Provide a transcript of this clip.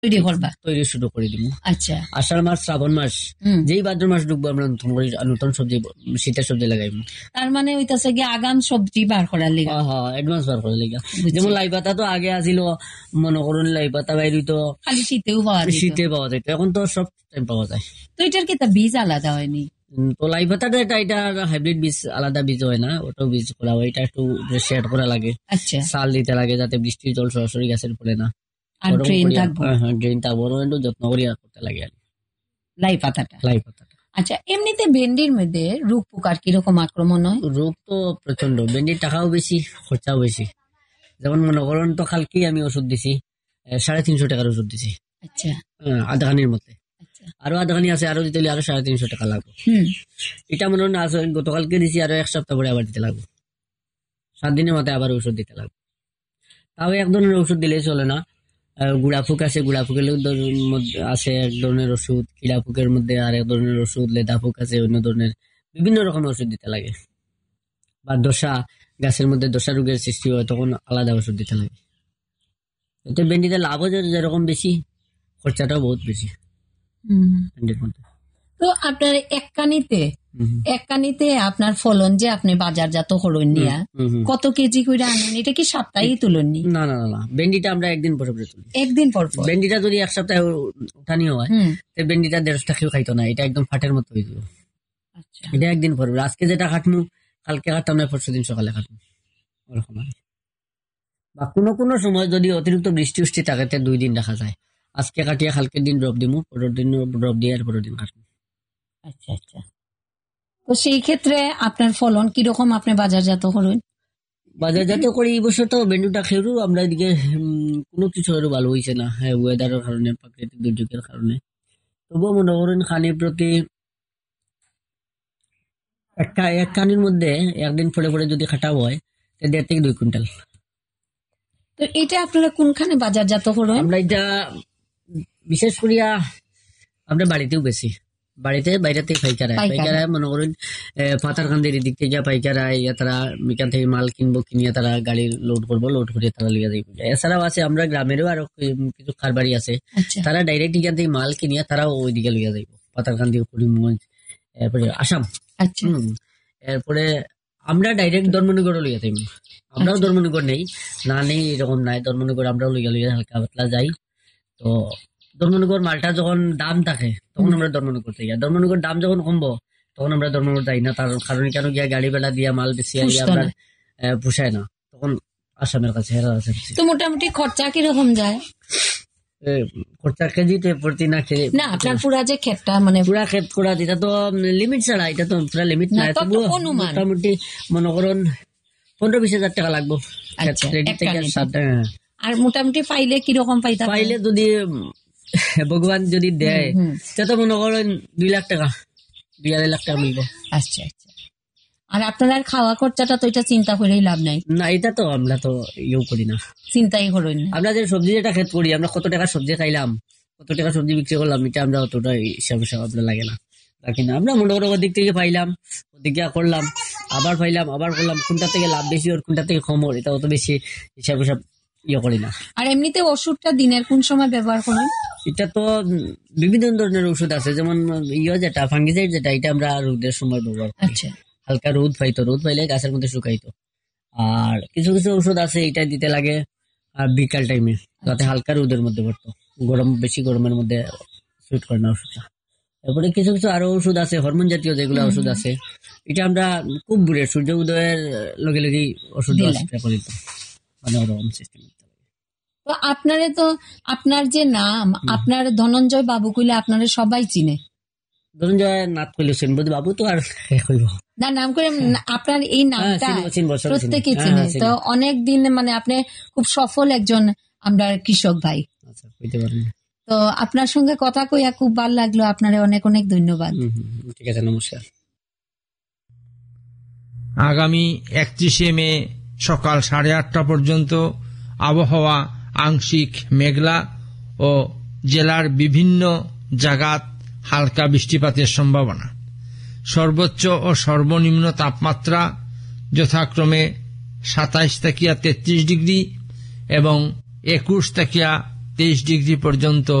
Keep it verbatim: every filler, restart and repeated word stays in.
তৈরি করবা তৈরি শুরু করে দিব। আচ্ছা, আষাঢ় মাস শ্রাবণ মাস যেই ভাদ্র মাস ঢুকবো আমরা নতুন করে নতুন সবজি শীতের সবজি লাগাইব। তার মানে হইতাছে গিয়ে আগাম সবজি বার করার লিগা। হ্যাঁ, অ্যাডভান্স বার করার লিগা। যেমন লাই পাতা তো আগে আসিল, মনে করুন লাই পাতা বাইরে তো খালি শীতেও পাওয়া যায়, শীতে পাওয়া যায়, এখন তো সব টাইম পাওয়া যায়। তো এটার কি তা বীজ আলাদা হয়নি? তো লাই পাতাটা এটা এটা হাইব্রিড বীজ, আলাদা বীজ হয় না, ওটাও বীজ করা হয়। এটা একটু শেড করা লাগে, আচ্ছা, সাল দিতে লাগে যাতে বৃষ্টির জল সরাসরি গাছের পড়ে না, আর ড্রেন থাকবে। হ্যাঁ, ড্রেন থাকবো, একটু যত্ন করিয়া করতে লাগে আর লাই পাতাটা। লাই পাতাটা আচ্ছা, এমনিতে ভেন্ডির মধ্যে রোগ পোকার কিরকম আক্রমণ হয়? রোগ তো প্রচন্ড, ভেন্ডির টাকাও বেশি, খরচাও বেশি। যেমন মনে করেন তো কালকে আমি ওষুধ দিছি, সাড়ে তিনশো টাকার ওষুধ দিছি। আচ্ছা, আধাখানির মধ্যে আরো আধাখানি আছে, আরো দিতে আরো সাড়ে তিনশো টাকা লাগবে। এটা মনে হয় গতকালকে দিছি, আরো এক সপ্তাহ পরে আবার দিতে লাগবে, সাত দিনের মাথায় আবার ওষুধ দিতে লাগবে। তাও এক ধরনের ওষুধ দিলে চলে না, গুড়া ফুক আছে, গুড়া ফুকের মধ্যে আছে এক ধরনের ওষুধ, কিড়া ফুকের মধ্যে আর এক ধরনের ওষুধ, লেদা ফুক আছে অন্য ধরনের, বিভিন্ন রকমের ওষুধ দিতে লাগে। বা দশা, গাছের মধ্যে দশা রোগের সৃষ্টি হয় তখন আলাদা ওষুধ দিতে লাগে। এতে ভেন্ডিতে লাভও যেরকম বেশি, খরচাটাও বহুত বেশি ভেন্ডির মধ্যে। তো আপনার এক কানিতে এক কানিতে আপনার ফলন যে আপনি বাজারজাত করেন নিয়া কত কেজি করে আনেন? এটা কি সাপ্তাহিক তুলন? না না না, ভেন্ডিটা আমরা একদিন পরে পরে তুলি। একদিন পর পর? ভেন্ডিটা যদি এক সপ্তাহে উঠানি হয়, ভেন্ডিটা দেড়শোটা কেউ খাইতো না, এটা একদম ফাটের মতো হয়ে যাবে। এটা একদিন পরে, আজকে যেটা খাটমু কালকে খাটতাম না, পরশু দিন সকালে খাটমু, ওরকম। বা কোনো কোনো সময় যদি অতিরিক্ত বৃষ্টি উষ্টি থাকে দুই দিন রাখা যায়, আজকে কাটিয়া কালকের দিন ড্রপ দিমু, পরের দিন ড্রপ দিয়ে আর পরের দিন কাটমু। আচ্ছা আচ্ছা, তো সেই ক্ষেত্রে আপনার ফলন কিরকম আপনি বাজারজাত করেন? বাজারজাত করি এই বছর তো ভেন্ডুটা খেয়েও আমরা এদিকে কোনো কিছু আরো ভালো হয়েছে না, হ্যাঁ ওয়েদারের কারণে, প্রাকৃতিক দুর্যোগের কারণে। তবুও মনে করেন খানির প্রতি একটা এক কানির মধ্যে একদিন পরে পরে যদি খাটা হয় দেড় থেকে দুই কুইন্টাল। তো এটা আপনারা কোনখানে বাজারজাত করেন? আমরা এটা বিশেষ করিয়া আমরা বাড়িতেও বেশি, বাড়িতে বাইরে থেকে পাইকার পাইকার মনে করেন পাতারকান্দির এদিক থেকে পাইকার তারা এখান থেকে মাল কিনবো, কিনিয়ে তারা গাড়ি লোড করবো, লোড করে তারা লিয়ে যাইব। এছাড়াও আছে আমরা গ্রামেরও আরো কিছু কারবারি আছে, তারা ডাইরেক্ট এখান থেকে মাল কিনিয়ে তারাও ওইদিকে লিয়ে যাইব, পাতারকান্দি, করিমগঞ্জ, এরপরে আসাম। হম এরপরে আমরা ডাইরেক্ট ধর্মনগরও লিয়ে যাইব। আমরাও ধর্মনগর নেই, না নেই এরকম নাই, ধর্মনগর আমরাও লিয়ে লিয়ে হালকা পাতলা যাই। তো ধর্মনগর মালটা যখন দাম থাকে তখন আমরা ধর্মনগর থেকে, ধর্মনগর দাম যখন কমবো তখন আমরা ধর্মনগর যাই না, তার কারণ কেন গিয়া গাড়ি বেলা দিয়া মাল বেশি আপনার পোষায় না, তখন আসামের কাছে। তো মোটামুটি খরচা কিরকম যায়? খরচা কেজিতে প্রতি না খেয়ে না আপনার পুরা যে ক্ষেতটা মানে পুরা ক্ষেত করা, এটা তো লিমিট ছাড়া, এটা তো পুরা লিমিট নাই, তবুও মোটামুটি মনে করুন পনেরো বিশ হাজার টাকা লাগবো। আর মোটামুটি পাইলে কিরকম পাইতে? পাইলে যদি ভগবান যদি দেয় তো মনে করেন দুই লাখ টাকা, দুই আড়াই লাখ টাকা মিলবো। আচ্ছা আচ্ছা, আর আপনার খাওয়া খরচাটা তো এটা চিন্তা করেই লাভ নাই না, এটা তো আমরা তো ইয়েও করি না, চিন্তাই করেন না। আমরা যে সবজি যেটা ক্ষেত করি, আমরা কত টাকা সবজি খাইলাম, কত টাকা সবজি বিক্রি করলাম, এটা আমরা অতটা হিসাব হিসাব আপনার লাগে না, রাখি না। আমরা মনে করো ওদিক থেকে পাইলাম, ওদিকে করলাম, আবার পাইলাম, আবার করলাম, কোনটা থেকে লাভ বেশি ওর কোনটা থেকে কম ওর, এটা অত বেশি হিসাব হিসাব ইয়ে করি না। আর এমনিতে ওষুধটা দিনের কোন সময় ব্যবহার করেন? এটা তো বিভিন্ন ধরনের ওষুধ আছে, যেমন ইয়ে যেটা ফাঙ্গিসাইড যেটা, এটা আমরা রোদের সময় ব্যবহার করি। আচ্ছা, হালকা রোদ পাইতো, রোদ পাইলে গাছের মধ্যে শুকাইতো। আর কিছু কিছু ওষুধ আছে এটা দিতে লাগে বিকাল টাইমে, যাতে হালকা রোদের মধ্যে পড়তো, গরম বেশি গরমের মধ্যে সুইট করে না ওষুধটা। তারপরে কিছু কিছু আরো ওষুধ আছে হরমোন জাতীয় যেগুলো ওষুধ আছে, এটা আমরা খুব বুড়ে সূর্য উদয়ের লগে লগেই ওষুধ করে দিতাম, মানে ওরকম সিস্টেম। তো আপনারে তো আপনার যে নাম, আপনার ধনঞ্জয় বাবু কইলে আপনারে সবাই চিনে। ধনঞ্জয় নাথ কইলে চিনবো, বাবু তো আর কইব না, নাম করে আপনার এই নামটা প্রত্যেকে চিনে। তো অনেক দিন মানে আপনি খুব সফল একজন আমরা কৃষক ভাই। আচ্ছা, কইতে পারেন। তো আপনার সঙ্গে কথা কইয়া খুব ভালো লাগলো, আপনারে অনেক অনেক ধন্যবাদ। ঠিক আছে, নমস্কার। আগামী একত্রিশে মে সকাল সাড়ে আটটা পর্যন্ত আবহাওয়া আংশিক মেঘলা ও জেলার বিভিন্ন জায়গাত হালকা বৃষ্টিপাতের সম্ভাবনা। সর্বোচ্চ ও সর্বনিম্ন তাপমাত্রা যথাক্রমে সাতাইশ থেকে তেত্রিশ ডিগ্রি এবং একুশ থেকে তেইশ ডিগ্রি পর্যন্ত